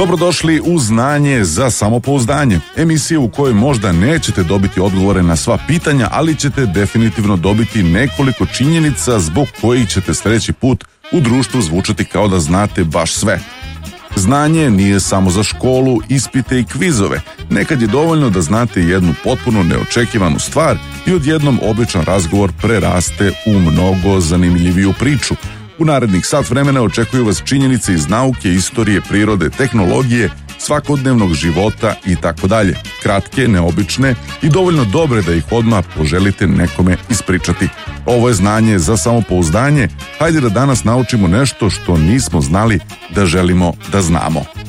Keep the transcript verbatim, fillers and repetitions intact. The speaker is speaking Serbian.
Dobrodošli u Znanje za samopouzdanje, emisije u kojoj možda nećete dobiti odgovore na sva pitanja, ali ćete definitivno dobiti nekoliko činjenica zbog kojih ćete sljedeći put u društvu zvučati kao da znate baš sve. Znanje nije samo za školu, ispite i kvizove. Nekad je dovoljno da znate jednu potpuno neočekivanu stvar i odjednom običan razgovor preraste u mnogo zanimljiviju priču. U narednih sat vremena očekuju vas činjenice iz nauke, istorije, prirode, tehnologije, svakodnevnog života i tako dalje. Kratke, neobične i dovoljno dobre da ih odmah poželite nekome ispričati. Ovo je Znanje za samopouzdanje. Hajde da danas naučimo nešto što nismo znali da želimo da znamo.